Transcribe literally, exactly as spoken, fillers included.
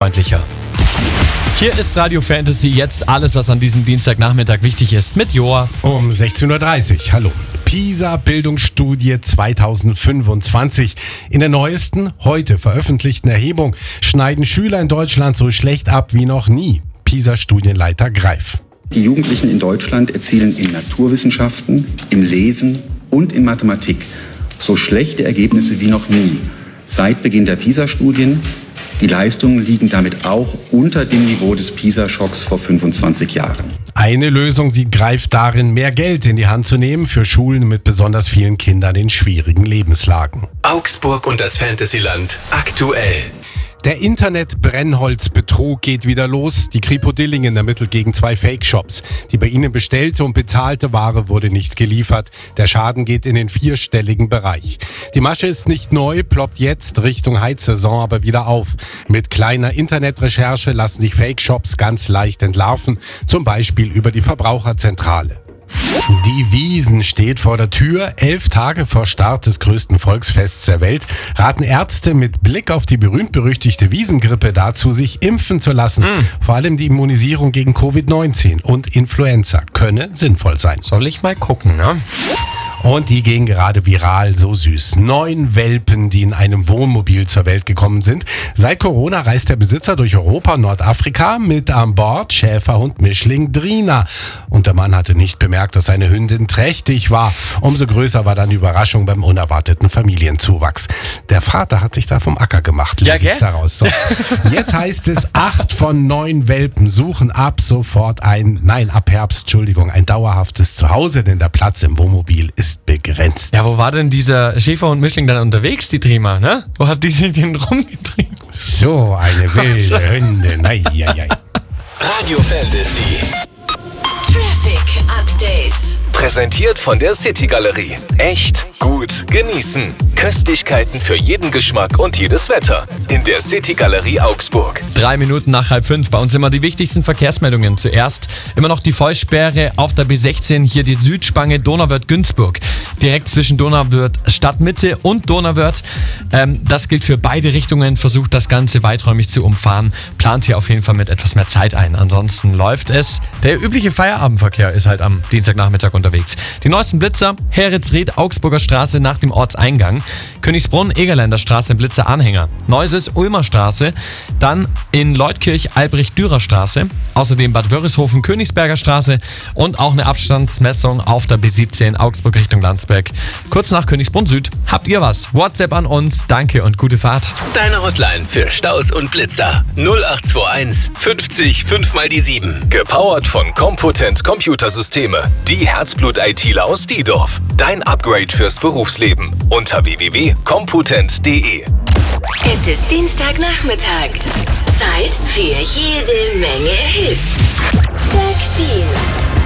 umweltfreundlicher. Hier ist Radio Fantasy, jetzt alles, was an diesem Dienstagnachmittag wichtig ist, mit Joa. Um sechzehn Uhr dreißig, hallo. PISA-Bildungsstudie zweitausendfünfundzwanzig. In der neuesten, heute veröffentlichten Erhebung schneiden Schüler in Deutschland so schlecht ab wie noch nie. PISA-Studienleiter Greif. Die Jugendlichen in Deutschland erzielen in Naturwissenschaften, im Lesen und in Mathematik so schlechte Ergebnisse wie noch nie. Seit Beginn der PISA-Studien. Die Leistungen liegen damit auch unter dem Niveau des PISA-Schocks vor fünfundzwanzig Jahren. Eine Lösung sieht Greif darin, mehr Geld in die Hand zu nehmen für Schulen mit besonders vielen Kindern in schwierigen Lebenslagen. Augsburg und das Fantasyland aktuell. Der Internet-Brennholzbetrug geht wieder los. Die Kripo Dillingen ermittelt gegen zwei Fake-Shops. Die bei ihnen bestellte und bezahlte Ware wurde nicht geliefert. Der Schaden geht in den vierstelligen Bereich. Die Masche ist nicht neu, ploppt jetzt Richtung Heizsaison aber wieder auf. Mit kleiner Internetrecherche lassen sich Fake-Shops ganz leicht entlarven, zum Beispiel über die Verbraucherzentrale. Die Wiesn steht vor der Tür. Elf Tage vor Start des größten Volksfests der Welt raten Ärzte mit Blick auf die berühmt-berüchtigte Wiesengrippe dazu, sich impfen zu lassen. Mhm. Vor allem die Immunisierung gegen Covid neunzehn und Influenza könne sinnvoll sein. Soll ich mal gucken, ne? Und die gehen gerade viral, so süß. Neun Welpen, die in einem Wohnmobil zur Welt gekommen sind. Seit Corona reist der Besitzer durch Europa und Nordafrika mit an Bord Schäferhund Mischling Drina. Und der Mann hatte nicht bemerkt, dass seine Hündin trächtig war. Umso größer war dann die Überraschung beim unerwarteten Familienzuwachs. Der Vater hat sich da vom Acker gemacht, lese ja, ich daraus. So. Jetzt heißt es, acht von neun Welpen suchen ab sofort ein, nein, ab Herbst, Entschuldigung, ein dauerhaftes Zuhause, denn der Platz im Wohnmobil ist begrenzt. Ja, wo war denn dieser Schäferhund Mischling dann unterwegs, die Trima, ne? Wo hat die sich denn rumgetrieben? So eine wilde Hündin. Ei, ei, ei. Radio Fantasy. Traffic Update. Präsentiert von der City Galerie. Echt gut genießen. Köstlichkeiten für jeden Geschmack und jedes Wetter. In der City Galerie Augsburg. Drei Minuten nach halb fünf. Bei uns immer die wichtigsten Verkehrsmeldungen. Zuerst immer noch die Vollsperre auf der B sechzehn. Hier die Südspange Donauwörth-Günzburg. Direkt zwischen Donauwörth Stadtmitte und Donauwörth. Ähm, das gilt für beide Richtungen. Versucht das Ganze weiträumig zu umfahren. Plant hier auf jeden Fall mit etwas mehr Zeit ein. Ansonsten läuft es. Der übliche Feierabendverkehr ist halt am Dienstagnachmittag unterwegs. Die neuesten Blitzer. Herritzried, Augsburger Straße nach dem Ortseingang. Königsbrunn, Egerländer Straße, Blitzer Anhänger. Neuses, Ulmer Straße. Dann in Leutkirch, Albrecht-Dürer Straße. Außerdem Bad Wörishofen, Königsberger Straße. Und auch eine Abstandsmessung auf der B siebzehn Augsburg Richtung Landsberg. Kurz nach Königsbrunn Süd. Habt ihr was? WhatsApp an uns. Danke und gute Fahrt. Deine Hotline für Staus und Blitzer. null acht zwei eins fünfzig fünf mal die sieben. Gepowert von Compotent Computersysteme. Die Herzblut-ITler aus Diedorf. Dein Upgrade fürs Berufsleben. Unter w w w punkt compotent punkt d e. Es ist Dienstagnachmittag. Zeit für jede Menge Hits. Jack Dean.